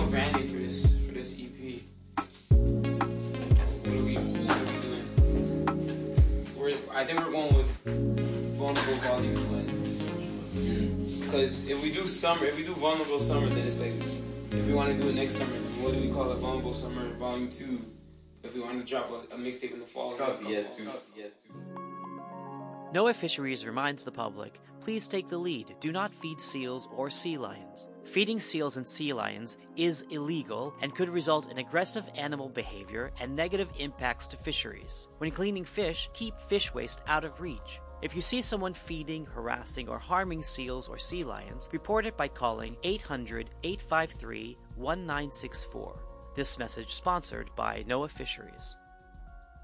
about branding for this EP? What are we doing? I think we're going with Vulnerable Volume 1. Because if we do Vulnerable Summer, then it's like, if we want to do it next summer, then what do we call it? Vulnerable Summer Volume 2. If we want to drop a mixtape in the fall. It's called VS2. NOAA Fisheries reminds the public, please take the lead. Do not feed seals or sea lions. Feeding seals and sea lions is illegal and could result in aggressive animal behavior and negative impacts to fisheries. When cleaning fish, keep fish waste out of reach. If you see someone feeding, harassing, or harming seals or sea lions, report it by calling 800-853-1964. This message sponsored by NOAA Fisheries.